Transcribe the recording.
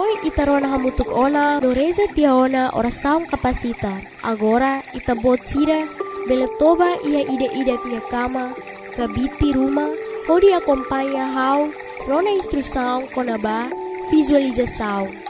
Noi itarona hamutuk ona, no reza tiaona oração capacita. Agora itabot sira, beletoba ia ida-ida minha cama, kabiti rumah, pode acompanhar how, rona instrução, conaba, visualização.